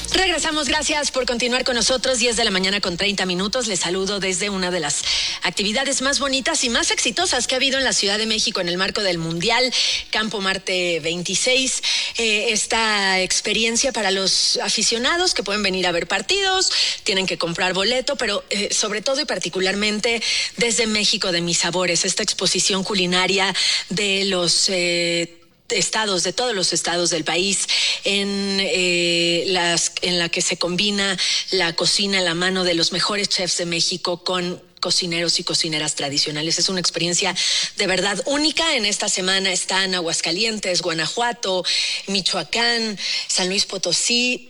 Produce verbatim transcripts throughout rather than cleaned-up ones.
Regresamos, gracias por continuar con nosotros. diez de la mañana con treinta minutos. Les saludo desde una de las actividades más bonitas y más exitosas que ha habido en la Ciudad de México en el marco del Mundial Campo Marte veintiséis. Eh, esta experiencia para los aficionados que pueden venir a ver partidos, tienen que comprar boleto, pero eh, sobre todo y particularmente desde México de mis sabores, esta exposición culinaria de los eh, estados, de todos los estados del país, en eh, las en la que se combina la cocina a la mano de los mejores chefs de México con cocineros y cocineras tradicionales. Es una experiencia de verdad única. En esta semana están Aguascalientes, Guanajuato, Michoacán, San Luis Potosí,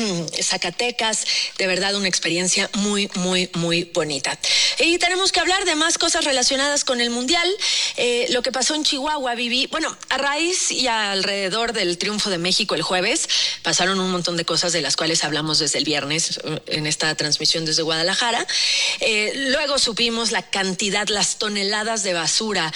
Zacatecas. De verdad una experiencia muy, muy, muy bonita. Y tenemos que hablar de más cosas relacionadas con el Mundial. Eh, lo que pasó en Chihuahua, Vivi. Bueno, a raíz y alrededor del triunfo de México el jueves, pasaron un montón de cosas de las cuales hablamos desde el viernes en esta transmisión desde Guadalajara. Eh, luego supimos la cantidad, las toneladas de basura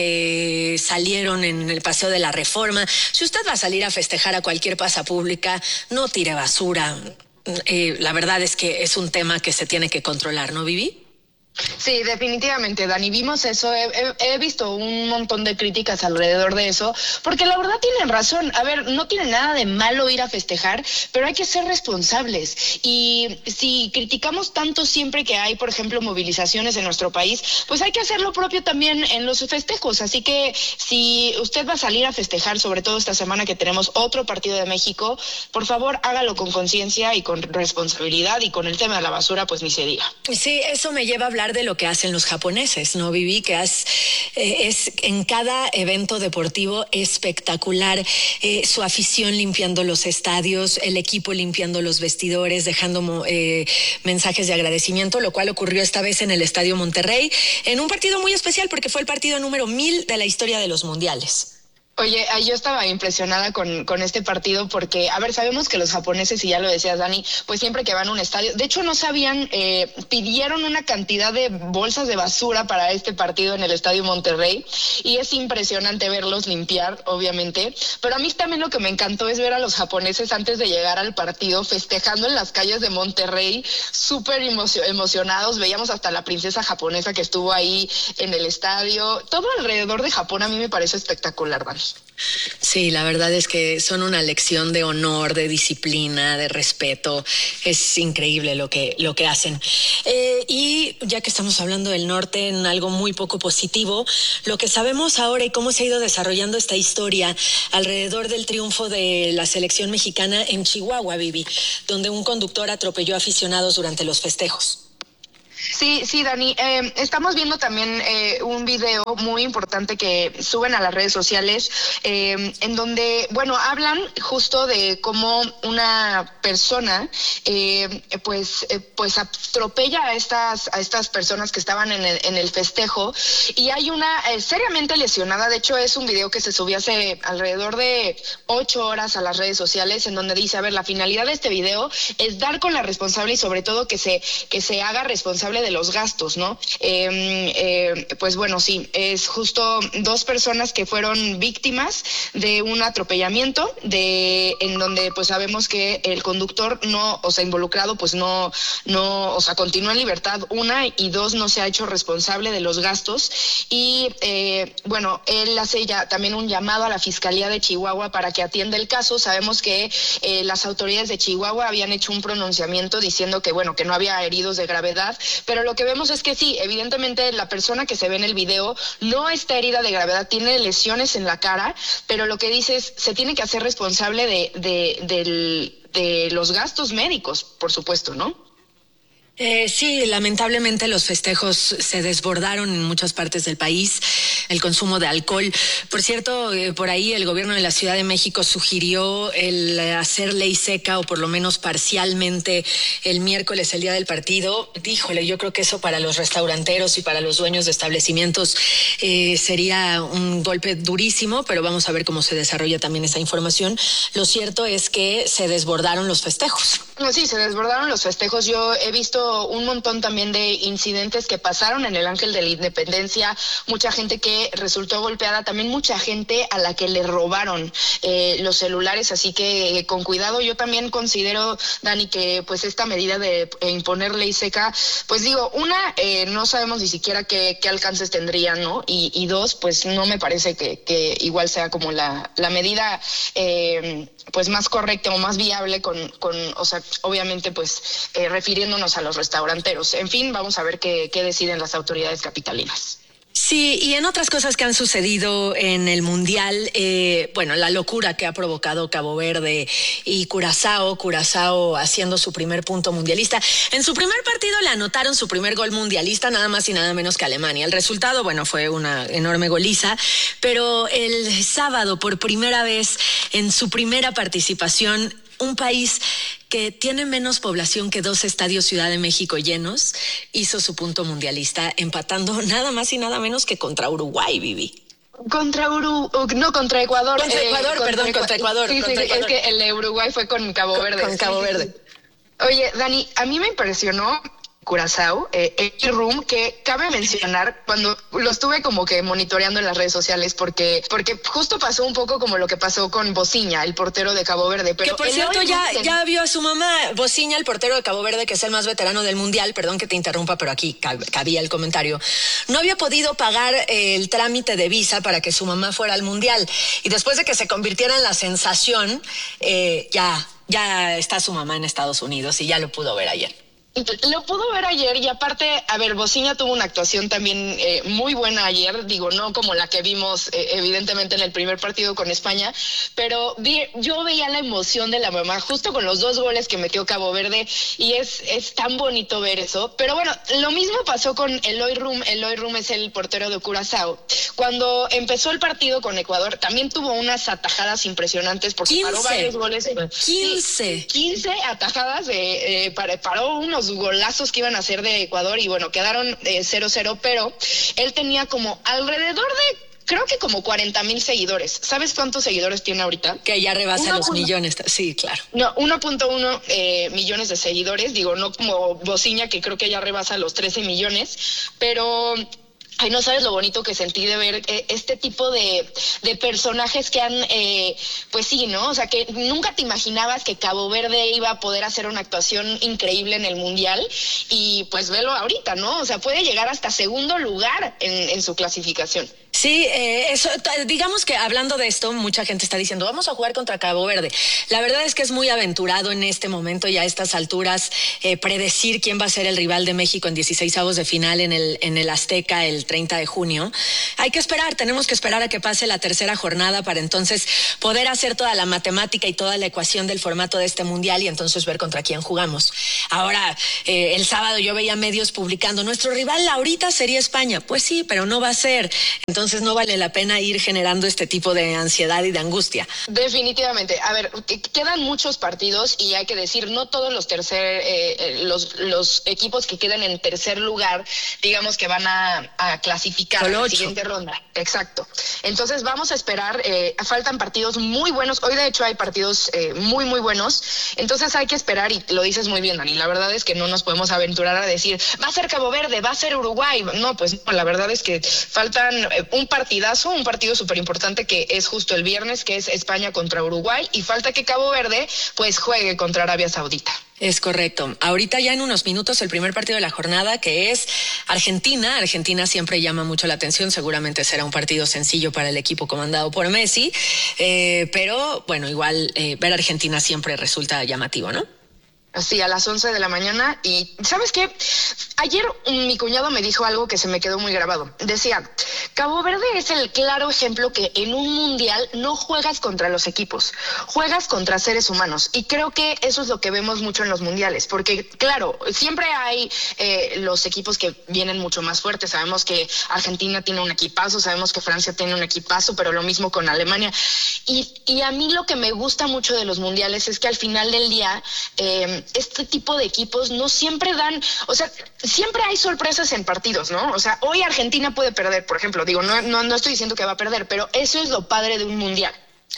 que salieron en el Paseo de la Reforma. Si usted va a salir a festejar a cualquier plaza pública, no tire basura. Eh, la verdad es que es un tema que se tiene que controlar, ¿no, Vivi? Sí, definitivamente, Dani, vimos eso, he, he, he visto un montón de críticas alrededor de eso, porque la verdad tienen razón. A ver, no tiene nada de malo ir a festejar, pero hay que ser responsables, y si criticamos tanto siempre que hay, por ejemplo, movilizaciones en nuestro país, pues hay que hacer lo propio también en los festejos. Así que si usted va a salir a festejar, sobre todo esta semana que tenemos otro partido de México, por favor hágalo con conciencia y con responsabilidad, y con el tema de la basura pues ni se diga. Sí, eso me lleva a hablar de lo que hacen los japoneses, ¿no, Vivi? Que es, eh, es en cada evento deportivo espectacular, eh, su afición limpiando los estadios, el equipo limpiando los vestidores, dejando eh, mensajes de agradecimiento, lo cual ocurrió esta vez en el Estadio Monterrey, en un partido muy especial porque fue el partido número mil de la historia de los mundiales. Oye, yo estaba impresionada con, con este partido porque, a ver, sabemos que los japoneses, y ya lo decías, Dani, pues siempre que van a un estadio, de hecho no sabían, eh, pidieron una cantidad de bolsas de basura para este partido en el Estadio Monterrey, y es impresionante verlos limpiar, obviamente, pero a mí también lo que me encantó es ver a los japoneses antes de llegar al partido festejando en las calles de Monterrey, súper emocio- emocionados. Veíamos hasta la princesa japonesa que estuvo ahí en el estadio. Todo alrededor de Japón a mí me parece espectacular, Dani. Sí, la verdad es que son una lección de honor, de disciplina, de respeto. Es increíble lo que, lo que hacen. Eh, y ya que estamos hablando del norte en algo muy poco positivo, lo que sabemos ahora y cómo se ha ido desarrollando esta historia alrededor del triunfo de la selección mexicana en Chihuahua, Vivi, donde un conductor atropelló a aficionados durante los festejos. Sí, sí, Dani, eh, estamos viendo también eh, un video muy importante que suben a las redes sociales, eh, en donde, bueno, hablan justo de cómo una persona, eh, pues, eh, pues atropella a estas, a estas personas que estaban en el, en el festejo, y hay una eh, seriamente lesionada. De hecho, es un video que se subió hace alrededor de ocho horas a las redes sociales, en donde dice, a ver, la finalidad de este video es dar con la responsable y sobre todo que se, que se haga responsable de los gastos, ¿no? Eh, eh, pues bueno, sí, es justo dos personas que fueron víctimas de un atropellamiento, de en donde pues sabemos que el conductor no, o sea, involucrado, pues no, no, o sea, continúa en libertad, una, y dos, no se ha hecho responsable de los gastos. Y eh, bueno, él hace ya también un llamado a la Fiscalía de Chihuahua para que atienda el caso. Sabemos que eh, las autoridades de Chihuahua habían hecho un pronunciamiento diciendo que, bueno, que no había heridos de gravedad, pero lo que vemos es que sí, evidentemente la persona que se ve en el video no está herida de gravedad, tiene lesiones en la cara, pero lo que dice es, se tiene que hacer responsable de, de, de, de los gastos médicos, por supuesto, ¿no? Eh, sí, lamentablemente los festejos se desbordaron en muchas partes del país, el consumo de alcohol. Por cierto, eh, por ahí el gobierno de la Ciudad de México sugirió el hacer ley seca o por lo menos parcialmente el miércoles, el día del partido. Híjole, yo creo que eso para los restauranteros y para los dueños de establecimientos eh, sería un golpe durísimo, pero vamos a ver cómo se desarrolla también esa información. Lo cierto es que se desbordaron los festejos. No, sí, se desbordaron los festejos. Yo he visto hubo un montón también de incidentes que pasaron en el Ángel de la Independencia, mucha gente que resultó golpeada, también mucha gente a la que le robaron eh, los celulares, así que eh, con cuidado. Yo también considero, Dani, que pues esta medida de eh, imponer ley seca, pues digo, una, eh, no sabemos ni siquiera qué, qué alcances tendrían, ¿no? Y, y dos, pues no me parece que, que igual sea como la, la medida eh, pues más correcta o más viable con, con o sea, obviamente pues eh, refiriéndonos a los restauranteros. En fin, vamos a ver qué, qué deciden las autoridades capitalinas. Sí, y en otras cosas que han sucedido en el Mundial, eh, bueno, la locura que ha provocado Cabo Verde y Curazao, Curazao haciendo su primer punto mundialista. En su primer partido le anotaron su primer gol mundialista, nada más y nada menos que Alemania. El resultado, bueno, fue una enorme goliza, pero el sábado, por primera vez en su primera participación, un país que tiene menos población que dos estadios Ciudad de México llenos, hizo su punto mundialista, empatando nada más y nada menos que contra Uruguay, Vivi. Contra Uruguay, no, contra Ecuador. Contra Ecuador, eh, perdón, contra, contra Ecuador. Sí, contra sí, Ecuador. Es que el de Uruguay fue con Cabo con, Verde. Con Cabo sí, Verde. Sí, sí. Oye, Dani, a mí me impresionó Curazao, eh, el room, que cabe mencionar cuando lo estuve como que monitoreando en las redes sociales, porque porque justo pasó un poco como lo que pasó con Bociña, el portero de Cabo Verde. Pero que por cierto ya, ten... ya vio a su mamá, Bociña, el portero de Cabo Verde, que es el más veterano del Mundial, perdón que te interrumpa, pero aquí cab- cabía el comentario, no había podido pagar eh, el trámite de visa para que su mamá fuera al Mundial, y después de que se convirtiera en la sensación, eh, ya, ya está su mamá en Estados Unidos y ya lo pudo ver ayer. Lo pudo ver ayer, y aparte, a ver, Bociña tuvo una actuación también eh, muy buena ayer, digo, no como la que vimos eh, evidentemente en el primer partido con España, pero vi, yo veía la emoción de la mamá justo con los dos goles que metió Cabo Verde, y es, es tan bonito ver eso. Pero bueno, lo mismo pasó con Eloy Rum. Eloy Rum es el portero de Curazao. Cuando empezó el partido con Ecuador, también tuvo unas atajadas impresionantes porque quince, paró varios goles. quince. Sí, quince atajadas, de, eh, paró unos golazos que iban a hacer de Ecuador, y bueno, quedaron eh, cero cero, pero él tenía como alrededor de, creo que como cuarenta mil seguidores. ¿Sabes cuántos seguidores tiene ahorita? Que ya rebasa los millones. Sí, claro. No, uno punto uno eh, millones de seguidores, digo, no como Bociña, que creo que ya rebasa los trece millones, pero... Ay, no sabes lo bonito que sentí de ver eh, este tipo de, de personajes que han, eh, pues sí, ¿no? O sea, que nunca te imaginabas que Cabo Verde iba a poder hacer una actuación increíble en el Mundial, y pues velo ahorita, ¿no? O sea, puede llegar hasta segundo lugar en, en su clasificación. Sí, eh, eso, digamos que hablando de esto, mucha gente está diciendo, vamos a jugar contra Cabo Verde. La verdad es que es muy aventurado en este momento y a estas alturas eh, predecir quién va a ser el rival de México en dieciseisavos de final en el, en el Azteca el treinta de junio. Hay que esperar, tenemos que esperar a que pase la tercera jornada para entonces poder hacer toda la matemática y toda la ecuación del formato de este Mundial y entonces ver contra quién jugamos. Ahora, eh, el sábado yo veía medios publicando, nuestro rival ahorita sería España. Pues sí, pero no va a ser. Entonces, Entonces no vale la pena ir generando este tipo de ansiedad y de angustia. Definitivamente. A ver, quedan muchos partidos y hay que decir, no todos los tercer, eh, los, los equipos que queden en tercer lugar, digamos que van a, a clasificar a la siguiente ronda. Exacto. Entonces vamos a esperar. Eh, faltan partidos muy buenos. Hoy de hecho hay partidos eh, muy, muy buenos. Entonces hay que esperar, y lo dices muy bien, Dani. La verdad es que no nos podemos aventurar a decir, va a ser Cabo Verde, va a ser Uruguay. No, pues no, la verdad es que faltan... Eh, un partidazo, un partido súper importante que es justo el viernes, que es España contra Uruguay, y falta que Cabo Verde pues juegue contra Arabia Saudita. Es correcto. Ahorita ya en unos minutos el primer partido de la jornada, que es Argentina. Argentina siempre llama mucho la atención, seguramente será un partido sencillo para el equipo comandado por Messi, eh, pero bueno, igual eh, ver a Argentina siempre resulta llamativo, ¿no? Sí, a las once de la mañana. Y ¿sabes qué? Ayer mi cuñado me dijo algo que se me quedó muy grabado. Decía, Cabo Verde es el claro ejemplo que en un mundial no juegas contra los equipos, juegas contra seres humanos. Y creo que eso es lo que vemos mucho en los mundiales, porque claro, siempre hay eh, los equipos que vienen mucho más fuertes. Sabemos que Argentina tiene un equipazo, sabemos que Francia tiene un equipazo, pero lo mismo con Alemania. Y, y a mí lo que me gusta mucho de los mundiales es que al final del día... Eh, este tipo de equipos no siempre dan, o sea, siempre hay sorpresas en partidos, ¿no? O sea, hoy Argentina puede perder, por ejemplo, digo, no, no, no estoy diciendo que va a perder, pero eso es lo padre de un mundial.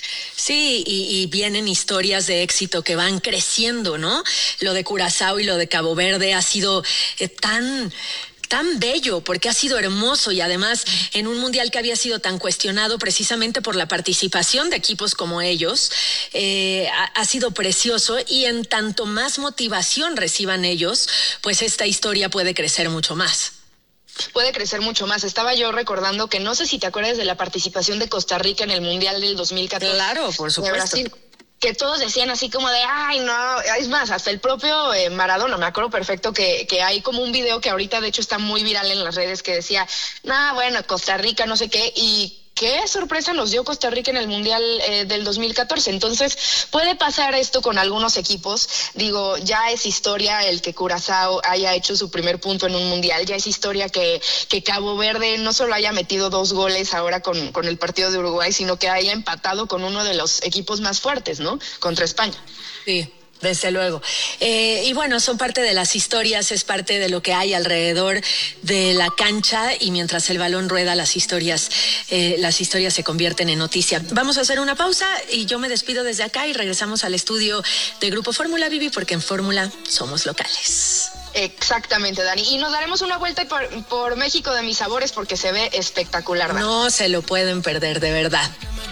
Sí, y, y vienen historias de éxito que van creciendo, ¿no? Lo de Curazao y lo de Cabo Verde ha sido eh, tan... tan bello, porque ha sido hermoso y además en un mundial que había sido tan cuestionado precisamente por la participación de equipos como ellos, eh, ha, ha sido precioso y en tanto más motivación reciban ellos, pues esta historia puede crecer mucho más. Puede crecer mucho más. Estaba yo recordando que no sé si te acuerdas de la participación de Costa Rica en el Mundial del dos mil catorce. Claro, por supuesto. De Brasil, que todos decían así como de, ay, no, es más, hasta el propio eh, Maradona, me acuerdo perfecto que, que hay como un video que ahorita de hecho está muy viral en las redes que decía, nah, bueno, Costa Rica, no sé qué, y qué sorpresa nos dio Costa Rica en el Mundial eh, del dos mil catorce. Entonces, puede pasar esto con algunos equipos. Digo, ya es historia el que Curazao haya hecho su primer punto en un Mundial. Ya es historia que, que Cabo Verde no solo haya metido dos goles ahora con, con el partido de Uruguay, sino que haya empatado con uno de los equipos más fuertes, ¿no? Contra España. Sí. Desde luego. Eh, y bueno, son parte de las historias, es parte de lo que hay alrededor de la cancha y mientras el balón rueda, las historias, eh, las historias se convierten en noticia. Vamos a hacer una pausa y yo me despido desde acá y regresamos al estudio de Grupo Fórmula, Vivi, porque en Fórmula somos locales. Exactamente, Dani. Y nos daremos una vuelta por, por México de mis sabores porque se ve espectacular, Dani. No se lo pueden perder, de verdad.